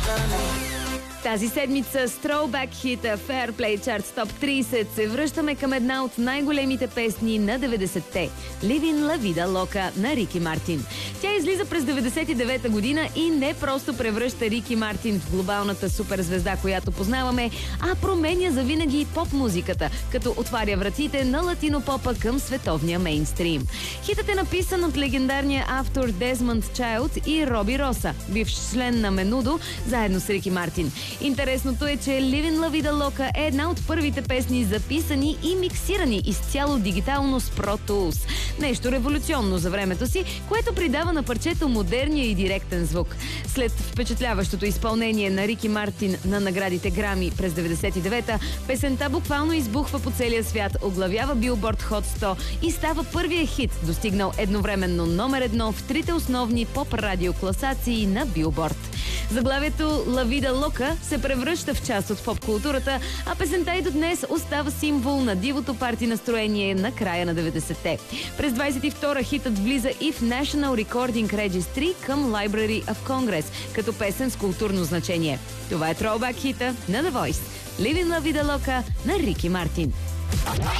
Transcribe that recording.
Тази седмица с Throwback хита Fair Play Charts Top 30 се връщаме към една от най-големите песни на 90-те – Living La Vida Loca на Рики Мартин. Тя излиза през 99-та година и не просто превръща Рики Мартин в глобалната суперзвезда, която познаваме, а променя завинаги поп-музиката, като отваря вратите на латино-попа към световния мейнстрим. Хитът е написан от легендарния автор Дезмонд Чайлд и Роби Роса, бивш член на Менудо, заедно с Рики Мартин. Интересното е, че Living La Vida Loca е една от първите песни записани и миксирани изцяло дигитално с Pro Tools. Нещо революционно за времето си, което придава на парчето модерния и директен звук. След впечатляващото изпълнение на Рики Мартин на наградите Грами през 99-та, песента буквално избухва по целия свят, оглавява Billboard Hot 100 и става първия хит, достигнал едновременно номер 1 в трите основни поп-радиокласации на Billboard. Заглавието La Vida Loca се превръща в част от поп-културата, а песента и до днес остава символ на дивото парти настроение на края на 90-те. През 22-та хитът влиза и в National Recording Registry към Library of Congress, като песен с културно значение. Това е Throwback хита на The Voice. Living La Vida Loca на Рики Мартин.